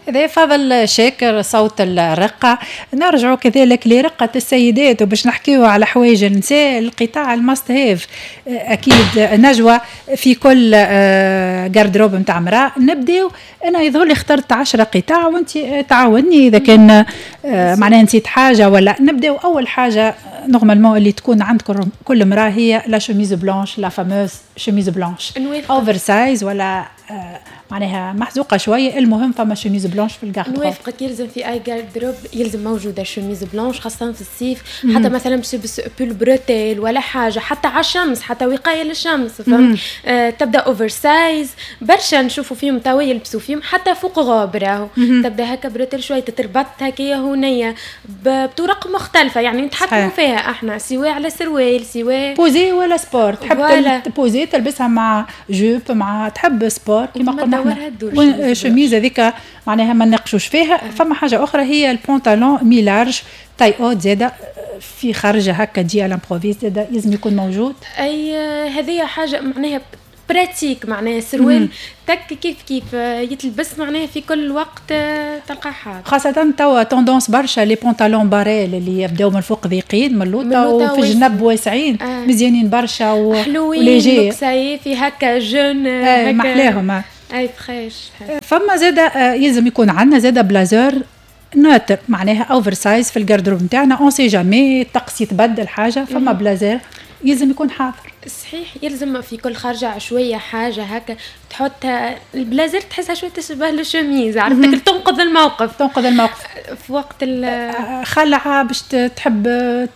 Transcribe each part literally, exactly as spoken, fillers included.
إذا فضل شاكر صوت الرقة. نرجع كذلك لرقة السيدات وباش نحكيو على حوايج النساء. القطاع الماست هاف أكيد نجوى في كل جاردروب متاع امرأة. نبداو أنا يظهر لي اخترت عشرة قطاع وأنت تعاوني إذا كان معناها نسيت حاجة ولا. نبداو أول حاجة نورمالمون اللي تكون عند كل امرأة هي لا شوميز بلانش، لا فاموز شوميز بلانش اوفر سايز ولا معناها محزوقه شويه. المهم فما شوميز بلانش في الجاردروب. نوافقك، يلزم في اي جاردروب يلزم موجوده شوميز بلانش خاصه في الصيف. مم. حتى مثلا باش تلبس بول بروتيل ولا حاجه، حتى على الشمس، حتى وقايه للشمس فهمت. آه تبدا اوفر سايز برشا نشوفوا فيهم توا يلبسوا فيهم حتى فوق غابره. تبدا هكا بروتيل شويه تتربط هكايا هونيه بطرق مختلفه يعني نتحكموا فيها احنا، سواء على سروال سواء بوزي ولا سبور. تحب تبوزي تلبسها مع جوب مع تحب سبور كما قلنا شميزه ذيك معناها ما نناقشوش فيها. فما حاجه اخرى هي البنطلون ميلارج تاي اوت زاده في خرجه هكا دي على امبروفيز زاده لازم يكون موجود. اي هذه حاجه معناها براتيك، معناها سروال تك كيف كيف يتلبس معناها في كل وقت تلقى حاجه. خاصه توا توندونس برشا لي بونطالون باريل اللي يبداو من الفوق ضيقين من اللوطه وفي الجنب واسعين آه. مزيانين برشا وليجي في هكا جون آه هكا محلاهم اي فريش. فما زاده يلزم يكون عندنا زاده بلازر نوتر معناها اوفر سايز في الجاردروب نتاعنا. اون سي جامي الطقس يتبدل حاجه فما بلازر يلزم يكون حاضر. صحيح، يلزم في كل خرجه عشويه حاجه هكا تحطها. البلازر تحسها شويه تشبه الشميز، عرفتك تنقذ الموقف تنقذ الموقف في وقت خلعه باش تحب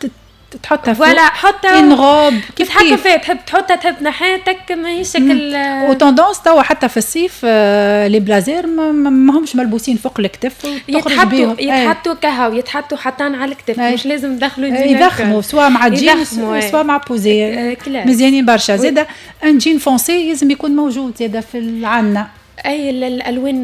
تحطها فوق ولا حطها انغوب كيف تحكم فيها، تحب تحطها تحب ناحيتك ما هي شكل. وتندونس توا حتى في الصيف لي بلازير ما همش ملبوسين فوق الكتف يتحطوا يتحطوا كهو يتحطوا حطان على الكتف مش لازم يدخلوا يدخموا سواء مع جينز سواء مع بوزي مزيانين برشا. زاده ان جين فونسي لازم يكون موجود زاده في العنا. اي الالوان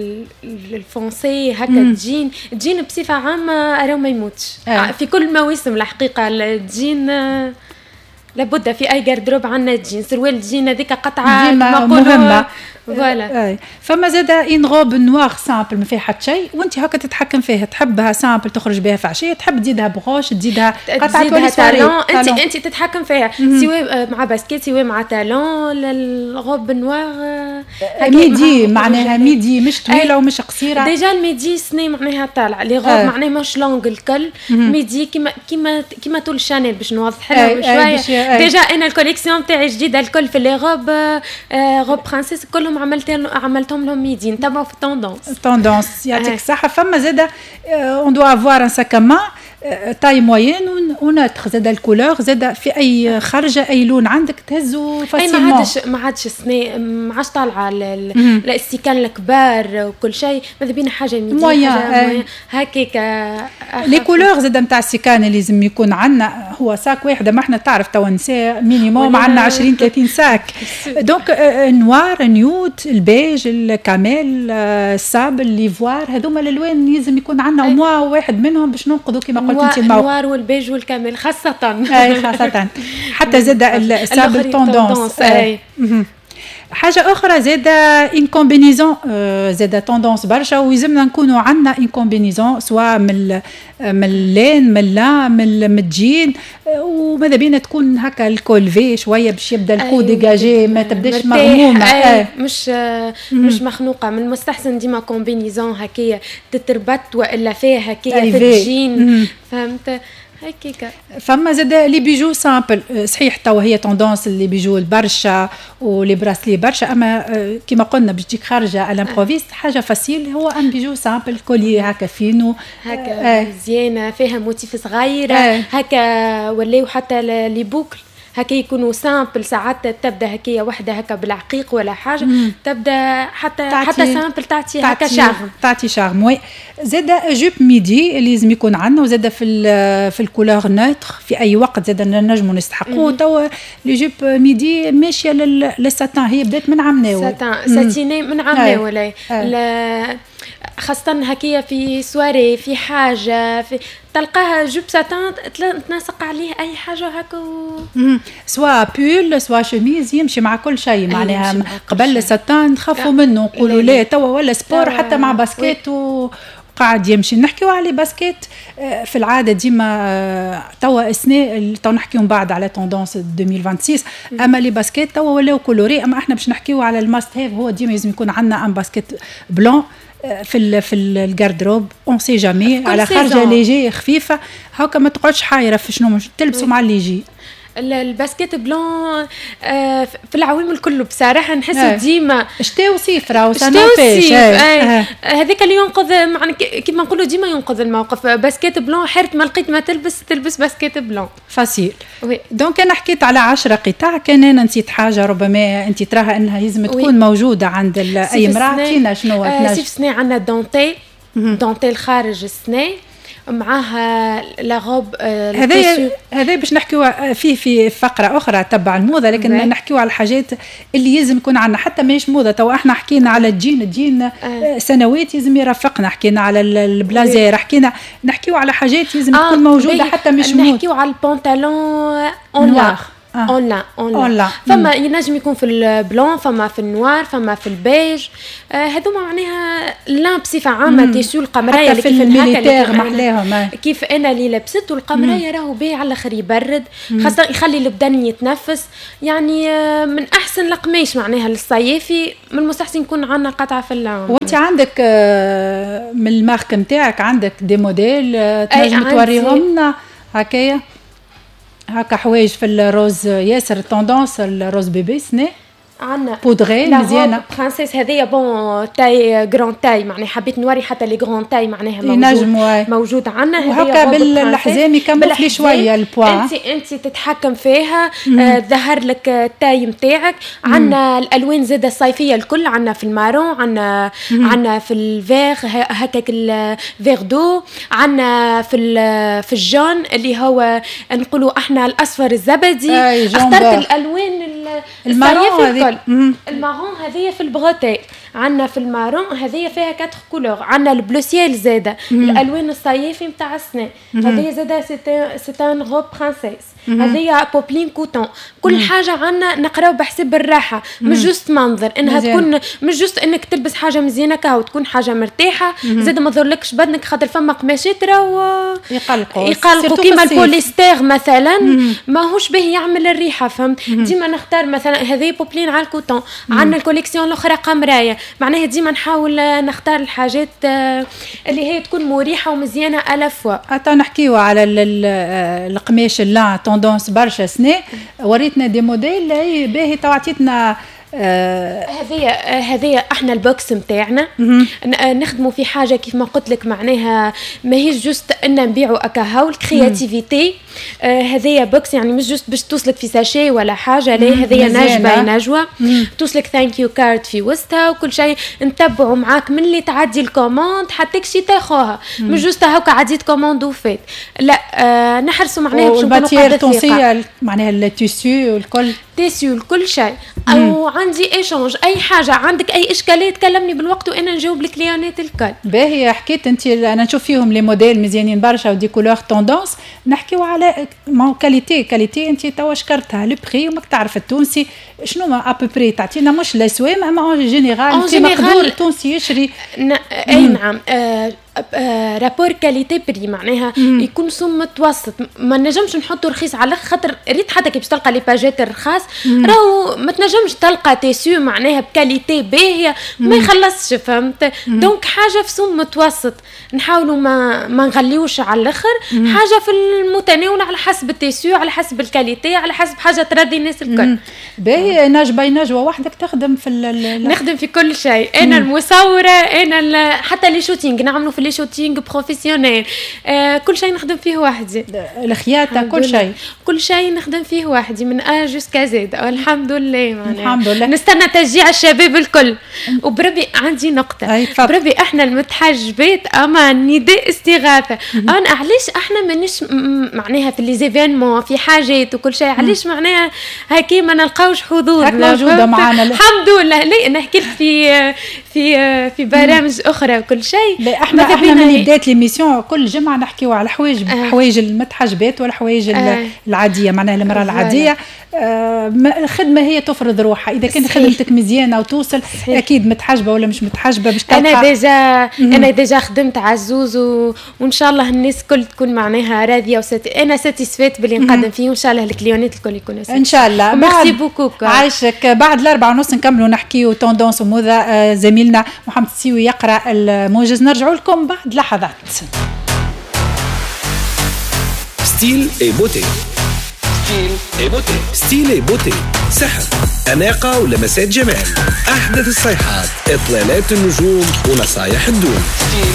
الفونسي هكا الجين الجين بصفه عامه راه ما يموتش آه. في كل المواسم الحقيقه الجين لابد في اي جاردروب عندنا الجين. سروال الجين هذيك قطعه مهمه فوالا. فما زاده ان غوب نوار سامبل ما فيها حتى شيء وانت هكا تتحكم فيها. تحبها سامبل تخرج بها في عشيه، تحب تزيدها بغوش تزيدها قطعه ولا تالون انت انت تتحكم فيها سواء مع باسكيت سواء مع تالون. الغوب نوار ميدي معناها ميدي مش طويله ومش قصيره. ديجا الميدي سني معناها طالعه لي غوب آه. معناها مش لونغ الكل ميدي كيما كيما كيما طول شانيل باش نوضح لهم شويه. ديجا انا الكوليكسيون تاعي جديده الكل في لي غوب آه غوب برانسيس كلهم عملت عملتهم لهم ميدي نتبعوا في التوندونس التوندونس يعطيك الصحه. فما زاده اون دو افوار ان ساكما تاي موين وناتخ زاده الكولور زاده في اي خرجه اي لون عندك تهزو فاسيلمون. اي ما عادش ما عادش سني ما عادش طالعه الاستيكان الكبار وكل شيء ماذا بينا حاجه ميدي حاجه هكاك. لي كولور زاده نتاع السيكان اللي لازم يكون عندنا هو ساك واحده. ما احنا تعرف تو نساء مينيموم عندنا عشرين ثلاثين ساك دونك نوار نيود البيج الكاميل السابل ليفوار هذوما الالوان لازم يكون عندنا وموا واحد منهم باش ننقذوا كما قلت انت الموقف. النوار والبيج والكامل خاصه اي خاصه حتى زاد السابل توندونس. حاجه اخرى زاده ان كومبينيزون زاده توندونس برشا ويلزمنا نكونوا عندنا ان كومبينيزون سواء من من اللين من لا من الجين وماذا بينا تكون هكا الكولفي شويه باش يبدا الكو ديجاجي ما تبداش مغمومه آه. مش آه مش مخنوقه. من المستحسن ديما كومبينيزون هكايا تتربط والا فيها هكايا في الجين فهمت هكيكا. فما زاد لي بيجو سامبل صحيح توا هي توندونس اللي بيجو البرشا ولي براسلي برشا اما كما قلنا باش تجيك خارجه على امبروفيست حاجه فاسيل هو ان بيجو سامبل كولي هكا فينو هكا مزيانه فيها موتيف صغيره آه. هكا ولاو حتى لي بوكل هكا يكونوا سامبل. ساعات تبدا هكايا وحده هكا بالعقيق ولا حاجه مم. تبدا حتى حتى سامبل تعطي هكا شارم تعطي شارم. وي زاده جوب ميدي اللي لازم يكون عندنا وزاده في في الكولور نوتر في اي وقت زاده نجموا نستحقوا. توا لي جوب ميدي ماشيه للساتان هي بدات من عام ناول ساتان ساتيني من عام ناول خاصة هكية في سواري في حاجة في تلقاها جوب ساتان تناسق عليه أي حاجة هكا و... سواء بول سواء شميز يمشي مع كل شيء معناها. قبل الساتان نخافوا منه نقولوا لا توا ولا سبور حتى مع باسكيت و... قاعد يمشي. نحكيو على باسكيت في العاده ديما توا اسناء تو نحكيو من بعد على توندونس ألفين وستة وعشرين، اما لي باسكيت توا ولاو كولوري. اما احنا باش نحكيو على الماست هاف، هو ديما لازم يكون عندنا ان باسكيت بلون في ال في الجاردروب اون سي جامي على خارجه ليجي خفيفه هاكا ما تقعدش حايره في شنو تلبسوا مع الليجي. الباسكيت بلون في العوامل كله بصراحه نحسه ديما شتاء وصيف راهو شتاء وصيف هذاك اللي ينقذ معنى كيما نقولوا ديما ينقذ الموقف. باسكيت بلون حرت ما لقيت ما تلبس تلبس باسكيت بلون فاسيل. دونك انا حكيت على عشرة قطع، كان انا نسيت حاجه ربما انت تراها انها لازم تكون موجوده عند اي امراه. عطينا شنو هو سيف سني عندنا دونتي دونتي خارج السني معاها لا غوب. هذا هذا باش نحكيو فيه في فقره اخرى تبع الموضه، لكن مم. نحكيو على الحاجات اللي لازم يكون عندنا حتى ماهيش موضه. تو احنا حكينا على الجين الجين آه. سنوات لازم يرافقنا، حكينا على البلازير، حكينا نحكيو على حاجات لازم آه. تكون موجوده حتى مش موضه. نحكيو على البنطلون اون اون لا اون لا فما ينجم يكون في البلون، فما في النوار، فما في البيج. هذوما آه معناها لا بصفه عامه تيسو القمرايه اللي كيف الميليتير محلاهم كيف انا اللي لبست والقمرايه راهو باهي على الاخر يبرد، خاصه يخلي البدن يتنفس. يعني آه من احسن القماش معناها للصيفي من المستحسن يكون عندنا قطعه في العام. وانت عندك آه من المارك نتاعك عندك دي موديل آه تنجم توريهم لنا هكايا هكا حوايج في الروز ياسر توندونس الروز بيبي سني عنا بودغي مزيانه برانسيس هذيا بون تاي غران تاي معني حبيت نوري حتى لي غران تاي معناها موجود موجود عنا هذيا وهكا بالحزام يكمل لي شويه البوا. انت انت تتحكم فيها ظهر آه لك التاي نتاعك. عنا الالوان زاده الصيفيه الكل، عنا في المارون، عنا عنا في الفيغ هكاك الفيغ دو، عنا في في الجون اللي هو نقولوا احنا الاصفر الزبدي. آه اخترت الالوان المارون المارون هذه في البغوتي. عندنا في المارون هذه فيها كاتر كولور. عندنا البلو سيل زاده الالوان الصيفي نتاع السنه هذه زاده سيتان غوب برانسيس هذه بوبلين كوتون. كل حاجه عندنا نقراو بحسب الراحه، مش جوست منظر انها مزيان. تكون مش جوست انك تلبس حاجه مزيانه كهو، تكون حاجه مرتاحه زاد ما تضرلكش بدنك، خاطر فما قماشات راهو يقلقوا يقلقوا كيما البوليستير مثلا ماهوش به يعمل الريحه. فهمت؟ ديما نختار مثلا هذه بوبلين على الكوتون. عندنا الكوليكسيون الاخرى قمرايه، معناها ديما نحاول نختار الحاجات اللي هي تكون مريحه ومزيانه على فوا. حتى نحكيو على القماش اللان توندونس برشا سنه، وريتنا دي موديل باهي تو عطيتنا هذه آه هذه احنا البوكس نتاعنا نخدموا في حاجه كيف ما قلت لك معناها ماهيش جوست ان نبيعوا اكاهو الكرياتيفيتي. آه هذه بوكس يعني مش جوست باش توصلك في ساشي ولا حاجه، لا هذه نجوى نجوى توصلك ثانك يو كارد في وسطها وكل شيء. نتبعوا معاك من اللي تعدي الكوموند حتى كشي تاخوها، مش جوست هكا عديت كوموند وفات، لا آه نحرصوا معناها باش نكونوا قد الثقه معناها التيسيو والكل تيسيو كل شيء. او عندي ايشونج اي حاجه عندك اي اشكاليه تكلمني بالوقت وانا نجاوب الكليانات الكل. باهي حكيت انت انا نشوف فيهم لي موديل مزيانين برشا ودي كولور توندونس. نحكيو على مو كاليتي كاليتي انت توا شكرتها لو بري وماك تعرف التونسي شنو ما ابوبري تعطينا مش الاسوام اما اون جينيرال انت مقدور التونسي يشري. اي نعم آه آه رابور كاليتي بري معناها مم. يكون سم متوسط، ما نجمش نحطوا رخيص على خاطر ريت حتى كي باش تلقى لي باجات الرخاص راهو ما تنجمش تلقى تيسيو معناها بكاليتي باهيه ما يخلصش. فهمت؟ دونك حاجه في سم متوسط نحاولوا ما ما نغليوش على الاخر، حاجه في المتناول على حسب التيسيو على حسب الكاليتي على حسب حاجه ترضي الناس الكل. باهي نجبه نجوى وحدك تخدم في نخدم في كل شيء. انا مم. المصوره انا حتى لي شوتينغ نعملوا في لي شوتينغ بروفيسيونيل، آه كل شيء نخدم فيه وحدي، الخياطه كل شيء كل شيء نخدم فيه وحدي من ا جوسكا زد. الحمد لله معناها الحمد لله. نستنى تشجيع الشباب الكل. وبربي عندي نقطه، بربي احنا المتحجبات اما نداء استغاثه. انا علاش احنا مانيش معناها في لي زيفينمون في حاجات وكل شيء، علاش معناها هكي ما نلقاوش حضور موجوده معنا؟ الحمد لله. لا نحكي في في في برامج اخرى وكل شيء. لا احنا احنا من بدايه ليميسيون كل جمعه نحكيو على حوايج آه. حوايج المتحجبات والحوايج آه. العاديه، معناها المراه العاديه. آه الخدمه هي تفرض روحها، اذا كان خدمتك مزيانه وتوصل صحيح. اكيد متحجبه ولا مش متحجبه باش تلقى. انا ديجا انا ديجا خدمت عزوز و... وان شاء الله الناس الكل تكون معناها راضيه وست... انا ساتيسفيت باللي نقدم فيه، وان شاء الله الكليونات الكل يكونوا ان شاء الله. ميرسي بوكو. عايشك. بعد الأربعة ونص نكملوا نحكيو توندونس وموضة. آه زميلنا محمد السيوي يقرا الموجز. نرجعوا لكم بعد لحظات. ستيل اي بوتي، ستيل اي بوتي، ستيل اي بوتي، سحر، أناقة ولمسات جمال، أحدث الصيحات، إطلالات النجوم ونصايح الدوم.